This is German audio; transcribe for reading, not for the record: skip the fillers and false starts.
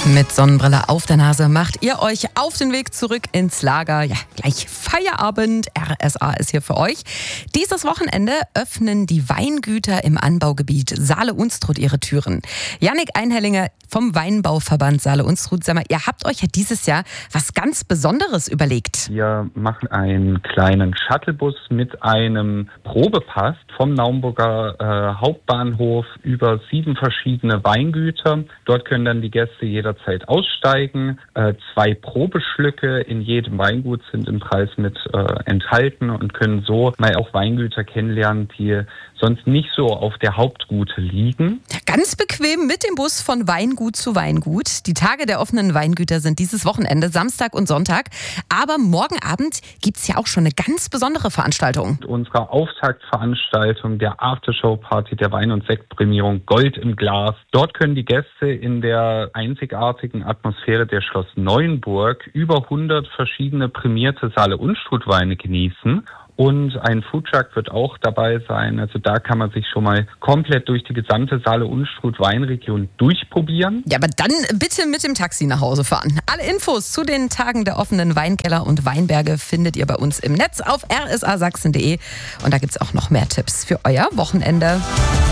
Mit Sonnenbrille auf der Nase macht ihr euch auf den Weg zurück ins Lager. Ja, gleich Feierabend. RSA ist hier für euch. Dieses Wochenende öffnen die Weingüter im Anbaugebiet Saale-Unstrut ihre Türen. Jannik Einhellinger vom Weinbauverband Saale-Unstrut. Sag mal, ihr habt euch ja dieses Jahr was ganz Besonderes überlegt. Wir machen einen kleinen Shuttlebus mit einem Probepass vom Naumburger Hauptbahnhof über 7 verschiedene Weingüter. Dort können dann die Gäste jederzeit aussteigen. 2 Probeschlücke in jedem Weingut sind im Preis mit enthalten und können so mal auch Weingüter kennenlernen, die sonst nicht so auf der Hauptgute liegen. Ganz bequem mit dem Bus von Weingut zu Weingut. Die Tage der offenen Weingüter sind dieses Wochenende, Samstag und Sonntag. Aber morgen Abend gibt es ja auch schon eine ganz besondere Veranstaltung. Unsere Auftaktveranstaltung der Aftershow-Party der Wein- und Sektprämierung Gold im Glas. Dort können die Gäste in der einzigartigen Atmosphäre der Schloss Neuenburg über 100 verschiedene prämierte Saale-Unstrut-Weine genießen. Und ein Foodtruck wird auch dabei sein. Also da kann man sich schon mal komplett durch die gesamte Saale-Unstrut-Weinregion durchprobieren. Ja, aber dann bitte mit dem Taxi nach Hause fahren. Alle Infos zu den Tagen der offenen Weinkeller und Weinberge findet ihr bei uns im Netz auf rsasachsen.de. Und da gibt es auch noch mehr Tipps für euer Wochenende.